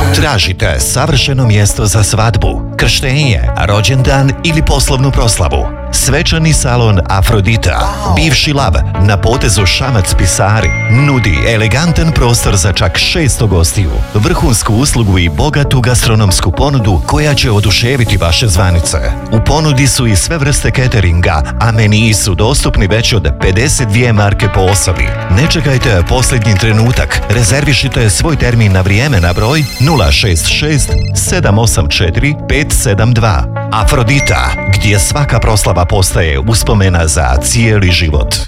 Tražite savršeno mjesto za svadbu, krštenje, rođendan ili poslovnu proslavu. Svečani salon Afrodita, bivši Lav, na potezu Šamac-Pisari, nudi elegantan prostor za čak 600 gostiju, vrhunsku uslugu i bogatu gastronomsku ponudu koja će oduševiti vaše zvanice. U ponudi su i sve vrste cateringa, a meniji su dostupni već od 52 marke po osobi. Ne čekajte posljednji trenutak, rezervišite svoj termin na vrijeme na broj 066 784 572. Afrodita, gdje svaka proslava postaje uspomena za cijeli život.